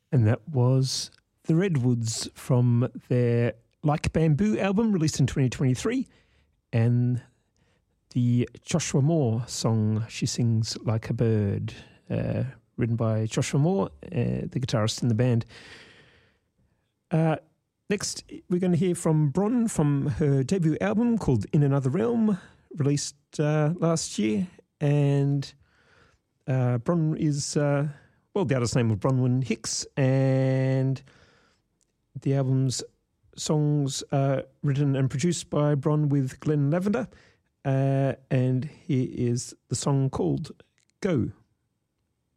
And that was The Redwoods from their Like Bamboo album released in 2023, and the Joshua Moore song She Sings Like a Bird, written by Joshua Moore, the guitarist in the band. Next, we're going to hear from Bron from her debut album called In Another Realm, released last year. And Bron is, the artist name of Bronwyn Hicks, and the album's songs are written and produced by Bron with Glenn Lavender. And here is the song called Go.